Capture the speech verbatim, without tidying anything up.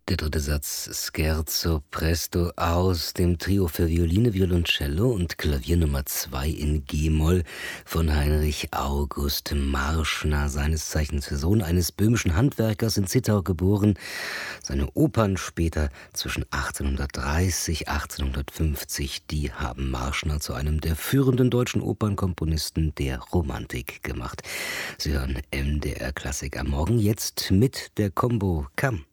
Der dritte Satz Scherzo Presto aus dem Trio für Violine, Violoncello und Klavier Nummer zwei in G-Moll von Heinrich August Marschner, seines Zeichens Sohn eines böhmischen Handwerkers, in Zittau geboren. Seine Opern später zwischen achtzehnhundertdreißig, achtzehnhundertfünfzig, die haben Marschner zu einem der führenden deutschen Opernkomponisten der Romantik gemacht. Sie hören M D R Klassik am Morgen, jetzt mit der Combo Kam.